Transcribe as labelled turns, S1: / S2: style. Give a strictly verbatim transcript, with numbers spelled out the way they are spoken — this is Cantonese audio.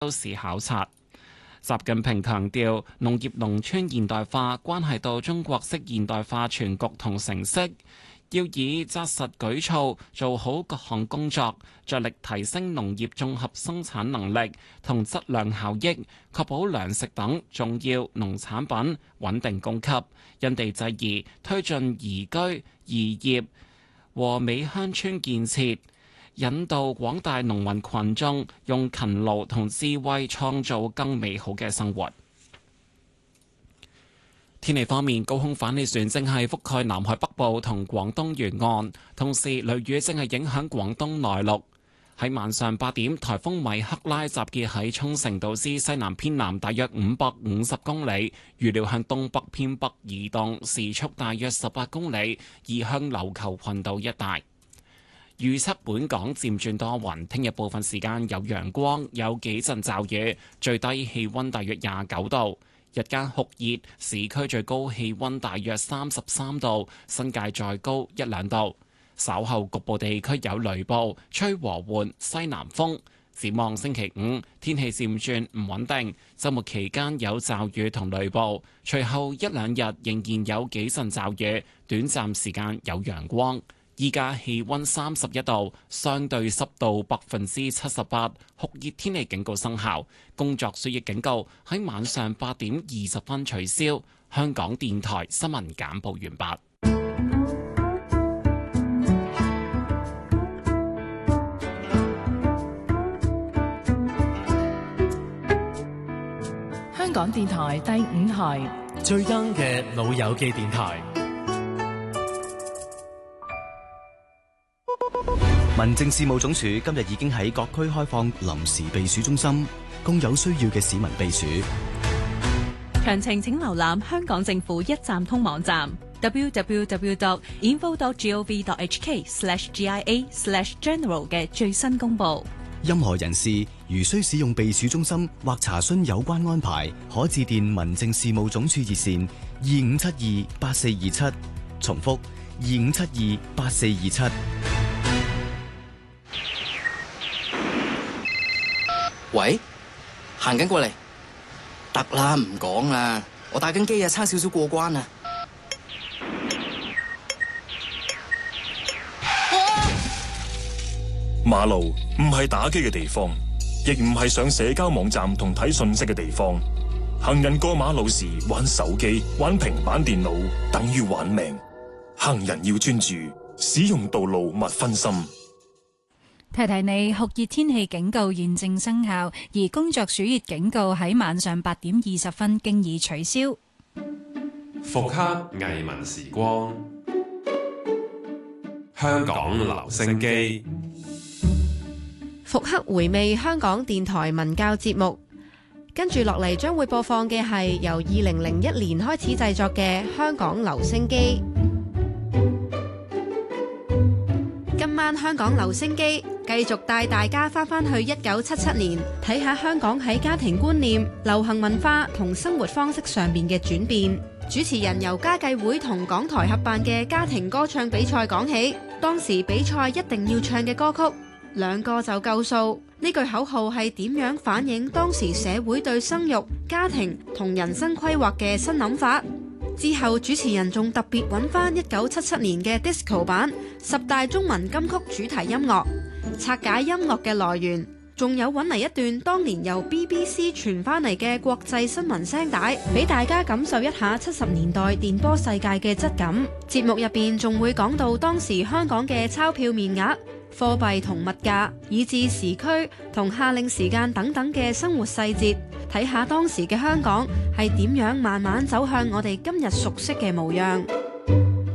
S1: 市考察。習近平強調，農業農村現代化關係到中國式現代化全局同成色，要以紮實舉措做好各項工作，着力提升農業綜合生產能力同質量效益，確保糧食等重要農產品穩定供給，因地制宜推進宜居宜業和美鄉村建設，引導廣大農民群眾用勤勞同智慧創造更美好嘅生活。天氣方面，高空反氣旋正係覆蓋南海北部同廣東沿岸，同時雷雨正係影響廣東內陸。喺晚上八點，颱風米克拉集結喺沖繩島之西南偏南大約五百五十公里，預料向東北偏北移動，時速大約十八公里，移向琉球群島一帶。預測本港漸轉多雲，聽日部分時間有陽光，有幾陣驟雨，最低氣溫大約廿九度。日間酷熱，市區最高氣溫大約三十三度，新界再高一兩度。稍後局部地區有雷暴，吹和緩西南風。展望星期五，天氣漸轉唔穩定，週末期間有驟雨同雷暴，隨後一兩日仍然有幾陣驟雨，短暫時間有陽光。依家氣溫三十一度，相對濕度百分之七十八，酷熱天氣警告生效。工作暑熱警告喺晚上八點二十分取消。香港電台新聞簡報完畢。
S2: 香港電台第五台
S3: 最 young 嘅老友記電台。
S4: 民政事務總署今日已經喺各區開放臨時避暑中心，供有需要嘅市民避暑。
S5: 詳情請瀏覽香港政府一站通網站 double-u double-u double-u dot info dot gov dot h k slash g i a slash general 嘅最新公佈。
S4: 任何人士如需使用避暑中心或查詢有關安排，可致電民政事務總署熱線二五七二八四二七，重複二五七二八四二七。
S6: 喂，行緊過嚟，得啦，唔講啦，我打緊機啊，差少少過關啊！
S7: 馬路唔係打機嘅地方，亦唔係上社交網站同睇信息嘅地方。行人過馬路時玩手機、玩平板電腦，等於玩命。行人要專注，使用道路勿分心。
S8: 提提你，酷熱天氣警告現正生效，而工作暑熱警告喺晚上八點二十分經已取消。
S9: 復刻藝文時光，香港留聲機，
S10: 復刻回味香港電台文教節目。跟住落嚟將會播放嘅係由二零零一年開始製作嘅《香港留聲機》。今晚香港留聲機繼續帶大家翻返去一九七七年，睇下香港喺家庭觀念、流行文化同生活方式上面嘅轉變。主持人由家計會同港台合辦嘅家庭歌唱比賽講起，當時比賽一定要唱嘅歌曲，兩個就夠數。呢句口號係點樣反映當時社會對生育、家庭同人生規劃嘅新諗法？之後主持人仲特別揾翻一九七七年嘅 disco 版十大中文金曲主題音樂，拆解音樂嘅來源，仲有揾嚟一段當年由 B B C 傳翻嚟嘅國際新聞聲帶，俾大家感受一下七十年代電波世界嘅質感。節目入邊仲會講到當時香港嘅鈔票面額、貨幣同物價，以至時區同夏令時間等等嘅生活細節，睇下當時嘅香港係點樣慢慢走向我哋今日熟悉嘅模樣。